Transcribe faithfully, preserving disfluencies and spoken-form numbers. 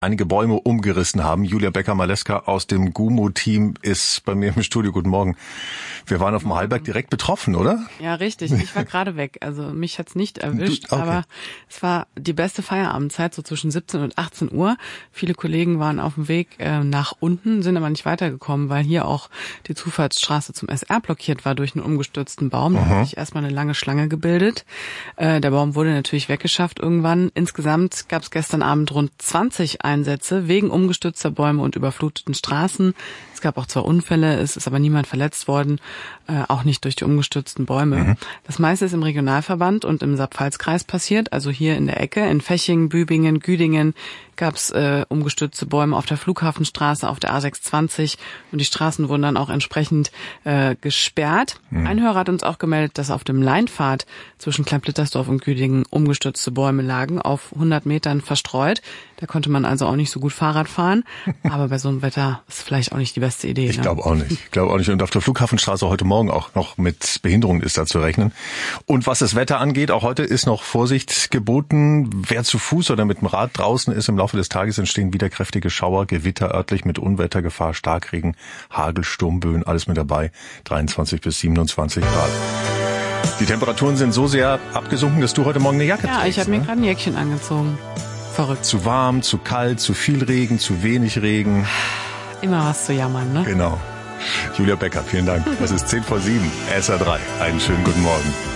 einige Bäume umgerissen haben. Julia Becker-Maleska aus dem GUMO-Team ist bei mir im Studio. Guten Morgen. Wir waren auf dem Hallberg direkt betroffen, oder? Ja, richtig. Ich war gerade weg. Also mich hat's nicht erwischt, du, okay. aber es war die beste Feierabendzeit, so zwischen siebzehn und achtzehn Uhr. Viele Kollegen waren auf dem Weg äh, nach unten, sind aber nicht weitergekommen, weil hier auch die Zufahrtsstraße zum S R blockiert war durch einen umgestürzten Baum. Da hat sich erstmal eine lange Schlange gebildet. Äh, der Baum wurde natürlich weggeschafft irgendwann. Insgesamt gab es gestern Abend rund zwanzig Einsätze wegen umgestürzter Bäume und überfluteten Straßen. Es gab auch zwei Unfälle, es ist aber niemand verletzt worden, äh, auch nicht durch die umgestürzten Bäume. Mhm. Das meiste ist im Regionalverband und im Saarpfalz-Kreis passiert, also hier in der Ecke. In Feching, Bübingen, Güdingen gab es äh, umgestürzte Bäume auf der Flughafenstraße, auf der A sechshundertzwanzig und die Straßen wurden dann auch entsprechend äh, gesperrt. Mhm. Ein Hörer hat uns auch gemeldet, dass auf dem Leinpfad zwischen Klein-Plittersdorf und Güdingen umgestürzte Bäume lagen, auf hundert Metern verstreut. Da konnte man also auch nicht so gut Fahrrad fahren, aber bei so einem Wetter ist vielleicht auch nicht die beste Idee. Ich ne? glaube auch nicht. Ich glaube auch nicht. Und auf der Flughafenstraße heute Morgen auch noch mit Behinderungen ist da zu rechnen. Und was das Wetter angeht, auch heute ist noch Vorsicht geboten. Wer zu Fuß oder mit dem Rad draußen ist, im Laufe des Tages entstehen wieder kräftige Schauer, Gewitter örtlich mit Unwettergefahr, Starkregen, Hagel, Sturmböen, alles mit dabei. dreiundzwanzig bis siebenundzwanzig Grad. Die Temperaturen sind so sehr abgesunken, dass du heute Morgen eine Jacke ja, trägst. Ja, ich habe ne? mir gerade ein Jäckchen angezogen. Verrückt. Zu warm, zu kalt, zu viel Regen, zu wenig Regen. Immer was zu jammern, ne? Genau. Julia Becker, vielen Dank. Es ist zehn vor sieben, S R drei. Einen schönen guten Morgen.